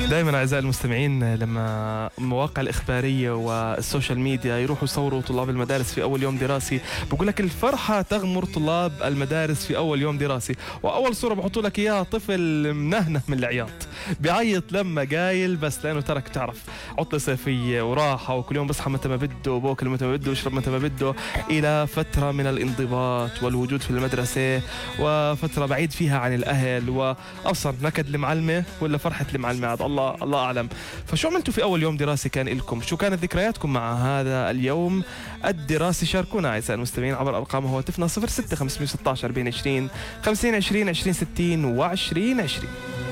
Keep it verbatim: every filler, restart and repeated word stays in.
دائما أعزائي المستمعين لما المواقع الإخبارية والسوشيال ميديا يروحوا يصوروا طلاب المدارس في أول يوم دراسي، بقول لك الفرحة تغمر طلاب المدارس في أول يوم دراسي، وأول صورة بحطوا لك إياها طفل منهنه من العياط بيعيط لما قايل بس لأنه ترك تعرف عطلة صيفية وراحة وكل يوم بصحى متى ما بده وباكل متى ما بده ويشرب متى ما بده، إلى فترة من الانضباط والوجود في المدرسة وفترة بعيد فيها عن الأهل، وأبصر نكد المعلمة ولا فرحة المعلمة عاد الله الله أعلم. فشو عملتوا في أول يوم دراسي كان لكم؟ شو كانت ذكرياتكم مع هذا اليوم الدراسي؟ شاركونا أعزائي المستمعين عبر أرقام هواتفنا صفر ستة خمسة ستة عشر أربعين عشرين خمسين عشرين عشرين ستين وعشرين عشرين.